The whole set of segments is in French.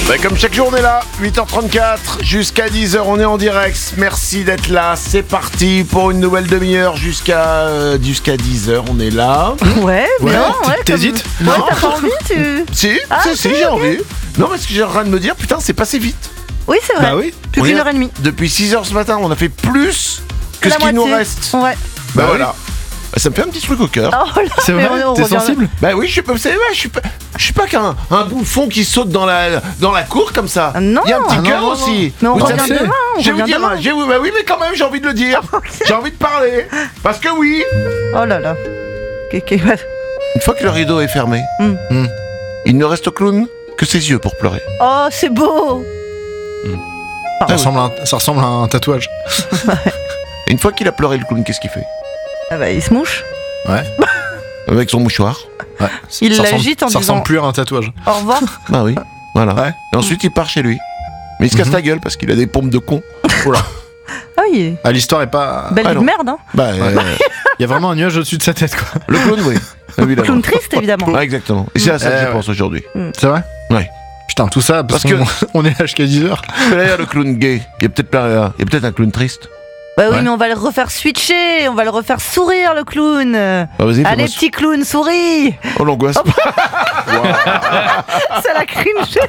Bah, comme chaque jour on est là, 8h34 jusqu'à 10h, on est en direct. Merci d'être là, c'est parti pour une nouvelle demi-heure jusqu'à 10h, on est là. Ouais, bien, t'hésites? Non, t'as pas envie, Si, j'ai envie. Non, parce que j'ai en train de me dire, putain, c'est passé vite. Oui, c'est vrai. Bah oui. Plus d'une heure et demie. Depuis 6h ce matin, on a fait plus que La ce qu'il nous moitié. reste. Ouais. Bah oui. voilà. Ça me fait un petit truc au cœur. Oh là, C'est mais vrai, on t'es revient- sensible? Bah oui, je suis pas qu'un bouffon qui saute dans la cour comme ça. Ah non. Il y a un petit Ah cœur non, aussi. Mais on Vous revient savez- demain, on Je vais vous revient dire, demain. bah oui, mais quand même, j'ai envie de le dire. J'ai envie de parler. Parce que oui, Oh là là. une fois que le rideau est fermé, il ne reste au clown que ses yeux pour pleurer. Oh, c'est beau. Ça ressemble à un tatouage. Et une fois qu'il a pleuré, le clown, qu'est-ce qu'il fait? Ah bah, il se mouche. Ouais. Avec son mouchoir. Ouais. Il Ça ressemble- l'agite en Ça disant ressemble plus à un tatouage. au revoir. Bah oui, voilà. Ouais. Et ensuite, il part chez lui. Mais il se casse la gueule parce qu'il a des pompes de con. Oula. Ah oui. Ah, l'histoire est pas. Belle Ah vie non. de merde, hein. Bah, Il y a vraiment un nuage au-dessus de sa tête, quoi. le clown, oui. Évidemment. Clown triste, évidemment. Ouais, exactement. Et c'est à ça que je ouais. pense aujourd'hui. C'est vrai? Ouais. Putain, tout ça parce Parce que- qu'on est là jusqu'à 10h. Derrière le clown gay, il y a peut-être un clown triste. Bah oui, Ouais. mais on va le refaire switcher. On va le refaire sourire, le clown. Ah, vas-y, Allez, fais-moi- petit clown, souris. Oh, l'angoisse. Ça la cringe.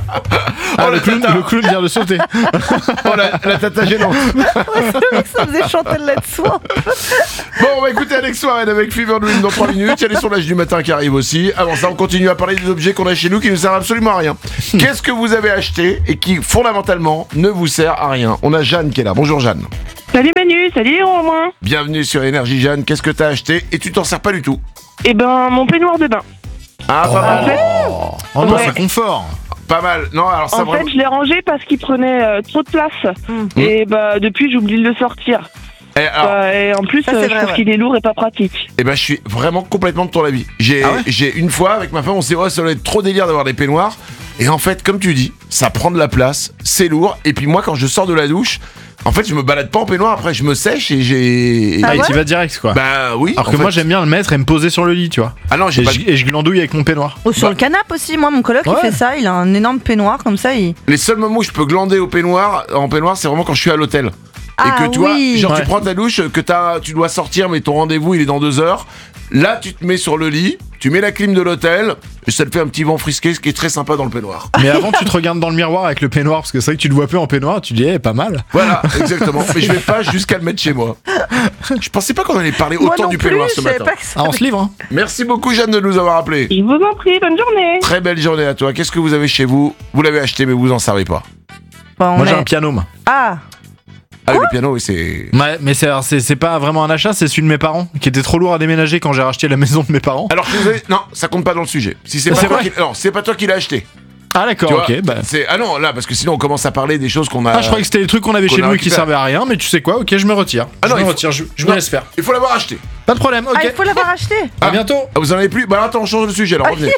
Ah, le clown vient de sauter. Oh, la tata gênante. Le mec, ça faisait chanter le Let's Soir. Bon, on va écouter Alex Warren avec Fever Dream dans 3 minutes. Il y a les sondages du matin qui arrivent aussi. Avant ça, on continue à parler des objets qu'on a chez nous qui ne servent absolument à rien. Qu'est-ce que vous avez acheté et qui, fondamentalement, ne vous sert à rien? On a Jeanne qui est là. Bonjour Jeanne. Salut Manu, salut Romain. Bienvenue sur Énergie Jeanne. Qu'est-ce que t'as acheté et tu t'en sers pas du tout? Eh ben, mon peignoir de bain. Ah, pas mal. En fait, Oh non, Ouais. c'est confort. Pas mal. Non, alors ça en fait, je l'ai rangé parce qu'il prenait trop de place. Et bah, depuis, j'oublie de le sortir. Et alors, Et en plus, Ça, c'est je vrai, trouve ouais. qu'il est lourd et pas pratique. eh ben, je suis vraiment complètement de ton avis. J'ai Ah ouais j'ai une fois, avec ma femme, on s'est dit, ouais, ça doit être trop délire d'avoir des peignoirs. Et en fait, comme tu dis, ça prend de la place, c'est lourd. Et puis moi, quand je sors de la douche, en fait, je me balade pas en peignoir. Après, je me sèche et j'ai... Ah Ah, il ouais t'y va direct, quoi. Bah oui. Alors en que fait. moi, j'aime bien le mettre et me poser sur le lit, tu vois. Ah non, j'ai Et pas... je glandouille avec mon peignoir. Ou sur Bah. le canapé aussi. Moi, mon coloc, Ouais. il fait ça. Il a un énorme peignoir comme ça. Les seuls moments où je peux glander en peignoir, c'est vraiment quand je suis à l'hôtel. Ah et que tu vois, oui. genre Ouais. tu prends ta douche, que tu dois sortir, mais ton rendez-vous il est dans 2 heures. Là, tu te mets sur le lit, tu mets la clim de l'hôtel, et ça te fait un petit vent frisqué, ce qui est très sympa dans le peignoir. Mais avant, tu te regardes dans le miroir avec le peignoir, parce que c'est vrai que tu le vois peu en peignoir, tu dis, pas mal. Voilà, exactement. Mais je vais pas jusqu'à le mettre chez moi. Je pensais pas qu'on allait parler Moi autant non du plus, peignoir je ce savais matin. pas que ça. Ah, on se livre, hein. Merci beaucoup Jeanne de nous avoir appelé. Je vous en prie, bonne journée. Très belle journée à toi. Qu'est-ce que vous avez chez vous? Vous l'avez acheté, mais vous en savez pas. Bah, on Moi, j'ai est- un piano, moi. Ah, Ah oui, le piano, oui, c'est... Ouais, mais c'est pas vraiment un achat, c'est celui de mes parents, qui était trop lourd à déménager quand j'ai racheté la maison de mes parents. Alors, je suis désolé, non, ça compte pas dans le sujet. Si c'est pas C'est toi vrai qui... Non, c'est pas toi qui l'as acheté. Ah, d'accord, Tu vois, ok, bah. Ah non, là, parce que sinon on commence à parler des choses qu'on a... Ah, je croyais que c'était les trucs qu'on avait qu'on chez a nous et qui récupéré. servaient à rien, mais tu sais quoi, ok, je me retire. Ah non, je il me faut- retire, je Non, me laisse faire. Il faut l'avoir acheté. Pas de problème, ok. ah, il faut l'avoir acheté. À bientôt. Ah, vous en avez plus? Bah attends, on change de sujet, alors revenez.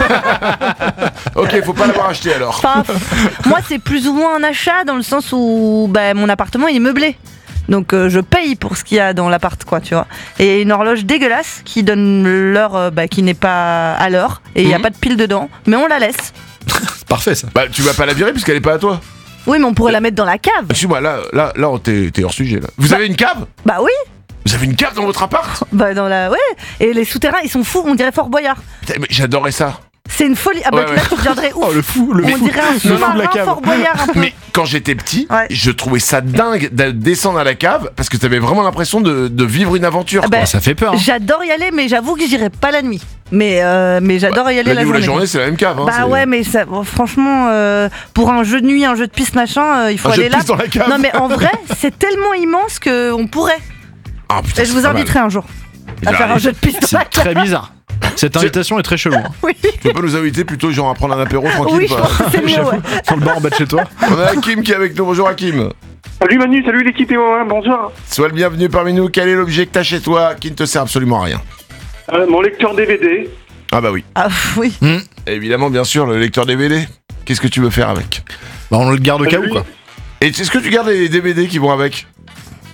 Ok, faut pas l'avoir acheté alors. Enfin, moi, c'est plus ou moins un achat dans le sens où bah, mon appartement il est meublé. Donc je paye pour ce qu'il y a dans l'appart, quoi, tu vois. Et une horloge dégueulasse qui donne l'heure qui n'est pas à l'heure. Et il n'y a pas de pile dedans. Mais on la laisse. C'est parfait, ça. Bah tu vas pas la virer puisqu'elle est pas à toi. Oui, mais on pourrait la mettre dans la cave. Excuse-moi, là, t'es hors sujet là. Vous avez une cave? Bah oui. Vous avez une cave dans votre appart? Bah dans la... Ouais. Et les souterrains, ils sont fous. On dirait Fort Boyard. Putain, mais j'adorais ça. C'est une folie. Ah bah Ouais, là, ouais. tu deviendrais ouf. Oh, le fou, le On fou. dirait un Le fou de la sous-marin cave. Fort Boyard un peu. Mais quand j'étais petit, Ouais. je trouvais ça dingue de descendre à la cave parce que t'avais vraiment l'impression de vivre une aventure. Ah bah, Oh, ça fait peur. Hein. J'adore y aller, mais j'avoue que j'irai pas la nuit. Mais j'adore y aller La nuit ou la journée, c'est la même cave. Hein, Bah c'est- ouais, mais ça, bon, franchement, pour un jeu de nuit, un jeu de piste machin, il faut Un jeu aller de là. piste dans la cave. Non mais en vrai, c'est tellement immense qu'on pourrait. Ah putain, Et je c'est vous pas mal. inviterai un jour à faire un jeu de piste dans la C'est cave. très bizarre. Cette invitation est très chelou. Hein. Oui, Tu peux pas nous inviter plutôt genre à prendre un apéro tranquille oui, je pas pense que c'est mieux, ouais. Sur le bar en bas de chez toi. On a Hakim qui est avec nous. Bonjour Hakim. Salut Manu, salut l'équipe et moi, bonjour. Sois le bienvenu parmi nous. Quel est l'objet que t'as chez toi qui ne te sert absolument à rien? Mon lecteur DVD. Ah bah oui. Ah oui. Évidemment, bien sûr, le lecteur DVD. Qu'est-ce que tu veux faire avec? Bah, on le garde au cas où, quoi. Et est-ce que tu gardes les DVD qui vont avec?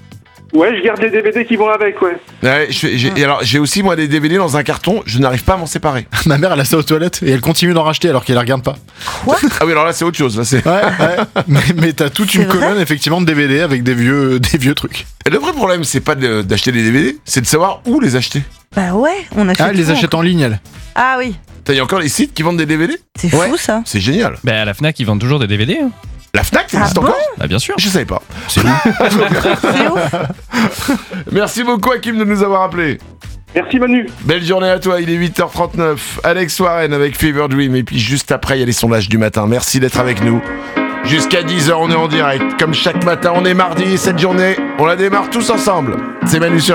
Ouais, je garde les DVD qui vont avec, ouais. Ouais, et alors, j'ai aussi moi des DVD dans un carton, je n'arrive pas à m'en séparer. Ma mère, elle a ça aux toilettes et elle continue d'en racheter alors qu'elle les regarde pas. Ah oui, alors là c'est autre chose. Là, c'est... Ouais. Mais t'as toute une C'est vrai colonne effectivement de DVD avec des vieux trucs. Et le vrai problème, c'est pas d'acheter des DVD, c'est de savoir où les acheter. Bah ouais, on achète. Elle les tout, achète en ligne, elle. Ah oui, Il y a encore des sites qui vendent des DVD. c'est Ouais. fou ça. C'est génial. Bah à la Fnac ils vendent toujours des DVD. Hein. La Fnac, ça Ah existe bon encore? Bah bien sûr. Je savais pas. C'est où? C'est ouf. Merci beaucoup Hakim de nous avoir appelé. Merci Manu. Belle journée à toi, il est 8h39. Alex Warren avec Fever Dream. Et puis juste après, il y a les sondages du matin. Merci d'être avec nous. Jusqu'à 10h, on est en direct. Comme chaque matin, on est mardi. Cette journée, on la démarre tous ensemble. C'est Manu sur